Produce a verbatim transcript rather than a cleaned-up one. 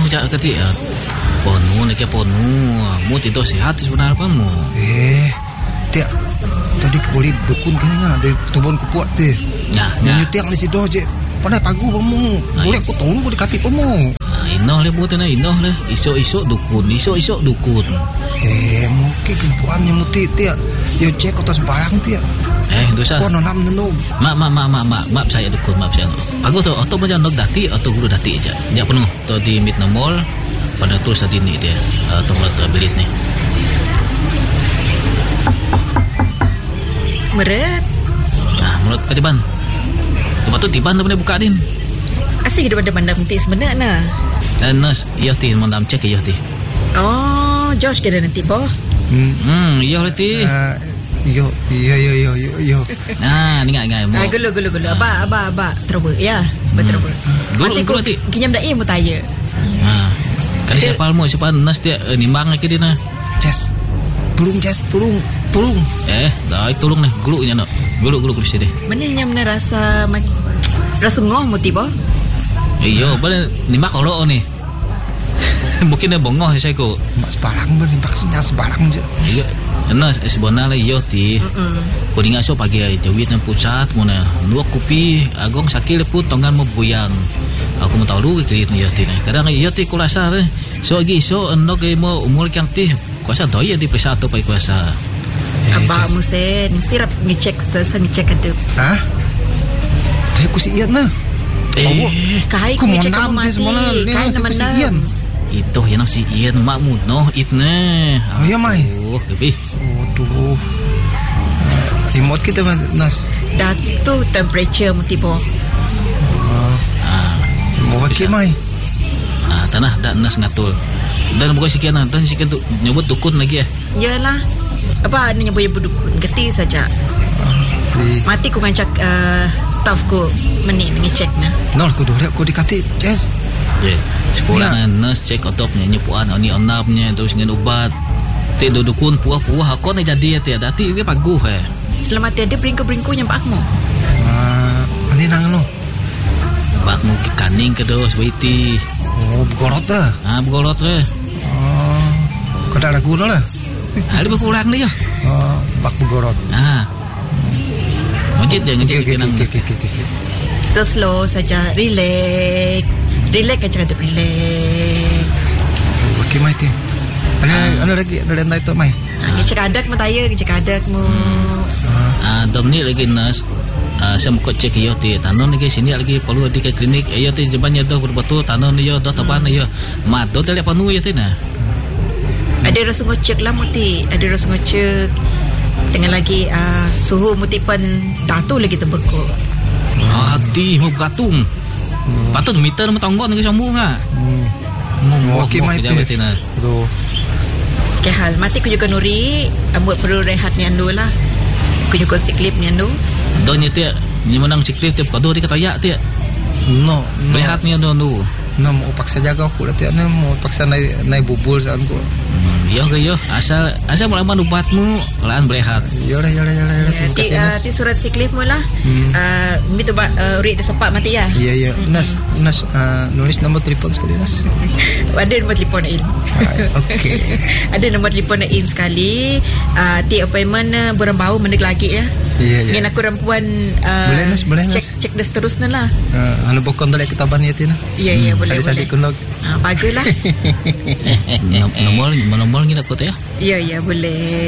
jak kati ah. Ponu nak ke ponu. Mu tidur sihat sebenarnya apa mu? Eh, tiak. Tadi boleh dukun kan nya, de tubon kupuat teh. Nah, nah. Nyutiak di situ je. Pandai pagu pamu. Boleh aku tolong aku dikati pamu. Inoh le buat na inoh le. Isok-isok dukun, isok-isok dukun. Eh, mungkin kepuannya muti tiak. Yo cek atas barang tiak. Eh, dosa. Kau nanam nenu. Mak mak mak mak mak mak saya dukun, mak saya. Pagu tu atau macam nok dati atau guru dati aja. Dia penuh tu di mid mall. Pada terus tadi ni dia atau mulut berit ni. Meret. Ah, mulut katiban. Lepas tu tiban tu boleh buka din. Asyik daripada bandar nanti sebenarnya. Dan nas, iya ti mandam cek iya ti. Oh, Josh kena nanti boh. Hmm, Hmm, iya le ti. uh, yo, yo, yo, yo, yo, yo. Ah, ni ngai ngai mo. Ah, gulu gulu gulu. Aba aba aba terus ya. Betul betul. Gulu Nanti gulu ku ti. kinyam dai mu tanya. Ah. Kasi siapa mo siapa nas dia eh, nimbang lagi dia na. Jess, tolong Jess, tolong, tolong. Eh, dah tolong nih gulu nya no. Gulu gulu gulu sini. Mana yang mana rasa rasa ngoh mu tiba? Iyo, boleh nimbak kalau ni. Mungkin dia bongong saya ko. Mak sebarang ber nimpak sinyal sebarang je. Iya. Nas sebenarnya iyo ti. Ko dinga so pagi jawit na pusat mo na. Dua kopi agong sakil pun tongan mo buyang. Aku mau tahu dulu ke ni ti. Kadang iyo ti ko rasa eh. So agi so ando ke mo umur kang ti. Ko rasa doy di pesa to pai ko rasa. Aba mu sen mesti rap ngecek stesen ngecek ada. Hah? Teh ku si Ian na. Eh, kai ku ku mau ngecek nam kamu teh semua mati. ni Kai si nama ku si nam. Ian. itu yang si Ian makmu no itne. Oh ya mai. Oh, lebih. Waduh. Remote kita nas. Datu temperature mu tiba. Ah, Mau pakai mai. ah tanah dak nas ngatul. Dan bukan sekian ah, dan sekian tu nyebut dukun lagi eh. Yalah. Apa ni nyebut nyebut dukun? Geti saja. Di Mati ku ngancak uh, staff ku meni ngecek na. nol ku dulu ku dikati. Jess. Je. Sekolah ya. Nurse cek otopnya nyepuan oni onapnya terus ngen ubat. Te do dukun puah-puah aku ni jadi ya tiada ti dia paguh eh. Selamat tiada bringku-bringku yang pakmu. Ah, ani nang no. Bakmu ke kaning ke dos waiti. Oh, bergorot dah. Ah begolot le. Oh, kada ragu lah. Ada berkurang ni ya. Oh, bak bergorot. Ah. Ngejit je ngejit Okey, kenang. okey, okey, okey, okey. So slow saja, relax. Relax aja kata relax. Okey mai ti. Ana ana lagi ada yang tu mai. Ah, ngecek adak mu taya, ngecek adak mu. Ah dom ni lagi nurse. Ah saya mau cek yo ti tanon lagi sini lagi perlu di ke klinik. Yo ti jebannya doh betul tanon yo doh taban yo. Ma doh tele panu yo ti na. Ada rasa ngecek lah muti, ada rasa ngecek. Dengan lagi uh, suhu mutipan datu lagi terbekuk. Ah hati mau gatung. Patut meter mau tonggon ke sambung ah. Hmm. Okey mai ti. Aduh. Okay hal, mati ku juga nuri, ambut perlu rehat ni andu lah. Ku juga siklip ni andu. Doh ni ti ni menang siklip ti kado di katayak ti. No, no. Rehat ni ando nu. No, mau paksa jaga aku lah tiap ni mau paksa naik naik bubul saan ku. Yo ke yo asal asal melawan ubatmu lan berehat. Ya lah, ya lah, ya lah. Ya, Terima ti, kasih uh, Nas. ti surat siklip mu lah. Hmm. Uh, Minta buat uh, urit dia sepak mati ya. Ya, ya. Nas, Nas, uh, nulis nombor telefon sekali Nas. Ada nombor telefon in. Ah, okey. Ada nombor telefon in sekali. Uh, ti appointment uh, berang bau mendek lagi ya. Ya, ya. Ingin aku rampuan uh, Boleh, Nas, boleh, Nas. cek cek dah seterusnya lah. Uh, anu bokon dalek kitaban ya tina. Ya, ya boleh Sadi-sadi boleh. kunog. Ah, baguslah. Nomor nomor ni nak kau tu ya. Ya, ya boleh.